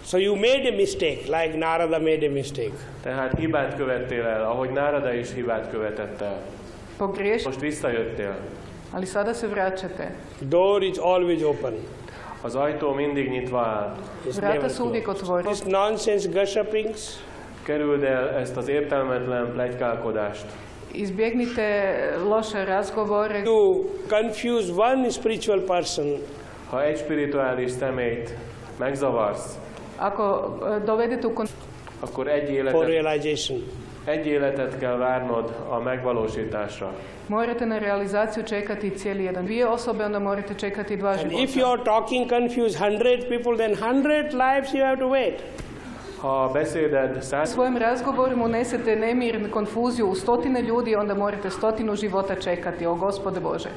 So you made a mistake, like Narada made a mistake. Tehát hibát követtél el, ahogy Narada is hibát követett el. Pogriješili, Most visszajöttél. ali sada se vraćate. Door is always open. Az ajtó mindig nyitva áll. It's Vrata never su uvijek closed. otvorena. This nonsense gossipings, Kerüld el ezt az értelmetlen pletykálkodást. Izbjegnite loše razgovore. you confuse one spiritual person, Ha egy spirituális személyt megzavarsz, Ako dovedete u akkor for realization. egy életet kell várnod a megvalósításra. morate na realizaciju čekati cijeli jedan. Dvije osobe, onda morate čekati 2 And if života. you are talking confuse 100 people, then 100 lives you have to wait. Ha a beszéded U 100 svojim razgovorima unesete nemir, konfuziju u 100 ljudi, onda morate 100 života čekati. O Gospode Bože.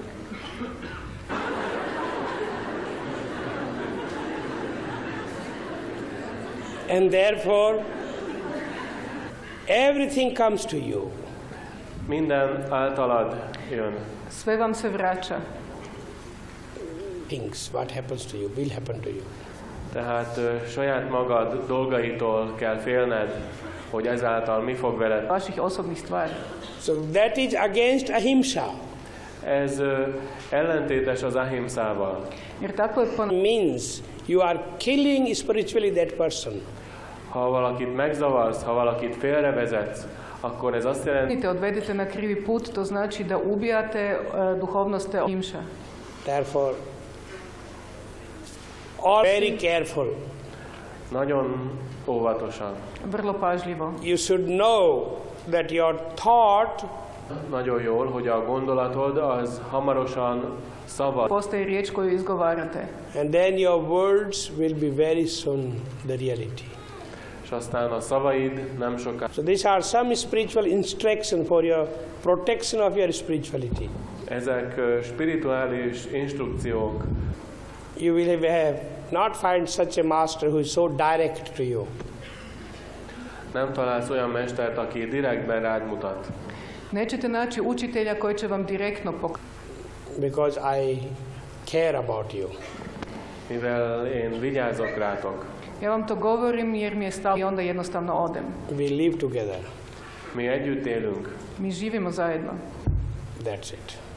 And therefore, everything comes to you. minden általad jön. Sve vam se vraća. Things, what happens to you, will happen to you. Tehát saját magad dolgaitól kell félned, hogy ezáltal mi fog veled. Vaših osobnih stvari. So that is against ahimsa. Ez ellentétes az ahimszával. Jer tako je Means you are killing spiritually that person. Ha valakit megzavarsz, ha valakit félrevezetsz, akkor ez azt jelenti, te odvedete na krivi put, to znači da ubijate duhovnost te ahimsa. Therefore, all very careful. nagyon óvatosan. Vrlo pažljivo. You should know that your thought Nagyon jól, hogy a gondolatod az hamarosan szabad, Postoji riječ koju izgovarate. and then your words will be very soon the reality. és aztán a szavaid nem soká. So these are some spiritual instructions for your protection of your spirituality. Ezek spirituális instrukciók. You will have not find such a master who is so direct to you. Nem találsz olyan mestert, aki direktben rád mutat. Nećete naći učitelja koji će vam direktno pokazati. Because I care about you. Mivel én vigyázok rátok. Ja vam to govorim jer mi je stalo i onda jednostavno odem. We live together. Mi együtt élünk. Mi živimo zajedno. That's it.